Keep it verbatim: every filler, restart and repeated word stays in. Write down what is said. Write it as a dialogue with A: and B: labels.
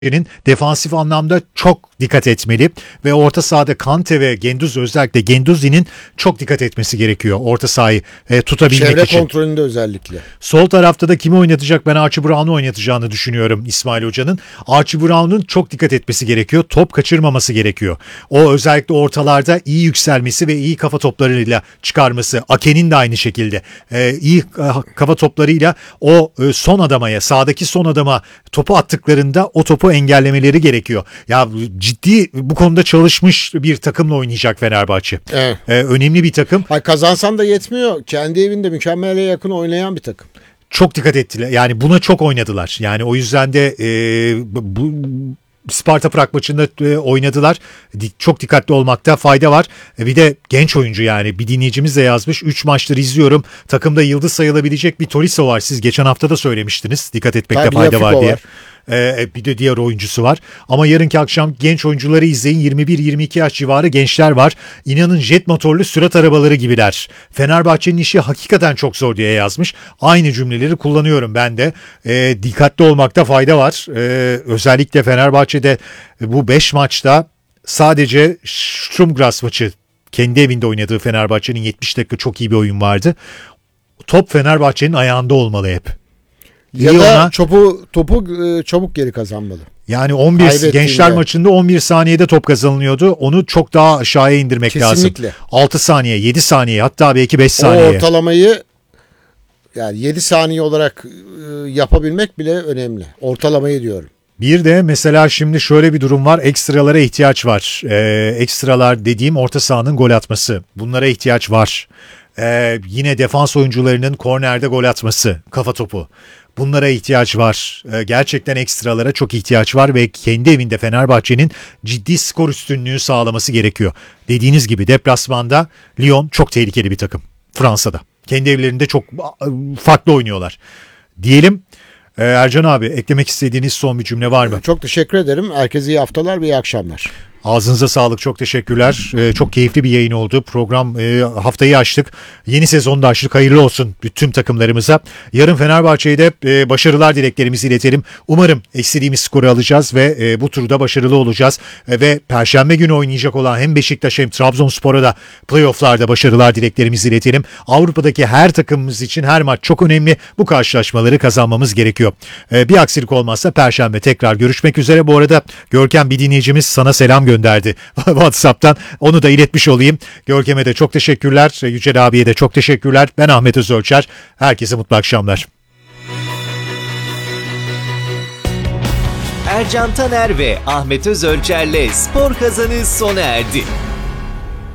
A: defansif anlamda çok dikkat etmeli ve orta sahada Kante ve Genduz, özellikle Genduzi'nin çok dikkat etmesi gerekiyor orta sahayı e, tutabilmek
B: Çevre
A: için.
B: Çevre kontrolünde özellikle.
A: Sol tarafta da kimi oynatacak? Ben Archie Brown'u oynatacağını düşünüyorum İsmail Hoca'nın. Archie Brown'un çok dikkat etmesi gerekiyor. Top kaçırmaması gerekiyor. O özellikle ortalarda iyi yükselmesi ve iyi kafa toplarıyla çıkarması. Ake'nin de aynı şekilde. Ee, iyi kafa toplarıyla o e, son adamaya, sağdaki son adama topu attıklarında o topu engellemeleri gerekiyor. Ya ciddi bu konuda çalışmış bir takımla oynayacak Fenerbahçe.
B: Evet.
A: Ee, önemli bir takım.
B: Hayır, kazansan da yetmiyor. Kendi evinde mükemmele yakın oynayan bir takım.
A: Çok dikkat ettiler. Yani buna çok oynadılar. Yani o yüzden de e, bu Sparta Prag maçında e, oynadılar. Çok dikkatli olmakta fayda var. E, bir de genç oyuncu, yani bir dinleyicimiz de yazmış. üç maçtır izliyorum. Takımda yıldız sayılabilecek bir Tolisso var. Siz geçen hafta da söylemiştiniz. Dikkat etmekte
B: Tabii,
A: fayda var diye.
B: Var.
A: Ee, bir de diğer oyuncusu var. Ama yarınki akşam genç oyuncuları izleyin. yirmi bir yirmi iki yaş civarı gençler var. İnanın jet motorlu sürat arabaları gibiler. Fenerbahçe'nin işi hakikaten çok zor diye yazmış. Aynı cümleleri kullanıyorum ben de. Ee, dikkatli olmakta fayda var. Ee, özellikle Fenerbahçe'de bu beş maçta sadece Sturm Graz maçı, kendi evinde oynadığı Fenerbahçe'nin yetmiş dakika çok iyi bir oyun vardı. Top Fenerbahçe'nin ayağında olmalı hep.
B: Ya
A: Lyon'a,
B: da topu, topu çabuk geri kazanmalı.
A: Yani on bir gençler maçında on bir saniyede top kazanılıyordu. Onu çok daha aşağıya indirmek
B: Kesinlikle.
A: lazım. altı saniye, yedi saniye, hatta belki beş saniye.
B: O ortalamayı yani yedi saniye olarak yapabilmek bile önemli. Ortalamayı diyorum.
A: Bir de mesela şimdi şöyle bir durum var. Ekstralara ihtiyaç var. Ee, ekstralar dediğim orta sahanın gol atması. Bunlara ihtiyaç var. Ee, yine defans oyuncularının kornerde gol atması, kafa topu. Bunlara ihtiyaç var. Ee, gerçekten ekstralara çok ihtiyaç var ve kendi evinde Fenerbahçe'nin ciddi skor üstünlüğü sağlaması gerekiyor. Dediğiniz gibi deplasmanda Lyon çok tehlikeli bir takım. Fransa'da. Kendi evlerinde çok farklı oynuyorlar. Diyelim. Ee, Ercan abi, eklemek istediğiniz son bir cümle var mı?
B: Çok teşekkür ederim. Herkese iyi haftalar ve iyi akşamlar.
A: Ağzınıza sağlık, çok teşekkürler. Ee, çok keyifli bir yayın oldu. Program e, haftayı açtık. Yeni sezonda açtık. Hayırlı olsun tüm takımlarımıza. Yarın Fenerbahçe'ye de e, başarılar dileklerimizi iletelim. Umarım istediğimiz skoru alacağız ve e, bu turda başarılı olacağız. E, ve Perşembe günü oynayacak olan hem Beşiktaş hem Trabzonspor'a da playofflarda başarılar dileklerimizi iletelim. Avrupa'daki her takımımız için her maç çok önemli. Bu karşılaşmaları kazanmamız gerekiyor. E, bir aksilik olmazsa Perşembe tekrar görüşmek üzere. Bu arada Görkem, bir dinleyicimiz sana selam gönderdi WhatsApp'tan. Onu da iletmiş olayım. Görkem'e de çok teşekkürler. Yücel abiye de çok teşekkürler. Ben Ahmet Özölçer. Herkese mutlu akşamlar.
C: Ercan Taner ve Ahmet Özölçer'le Spor Kazanı sona erdi.